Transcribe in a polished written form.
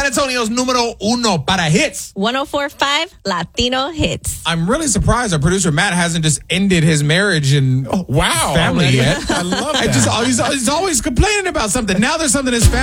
Antonio's número uno para hits. 104.5 Latino Hits. I'm really surprised our producer Matt hasn't just ended his marriage and Wow. family Already? yet. I love that. He's always complaining about something. Now there's something in his family.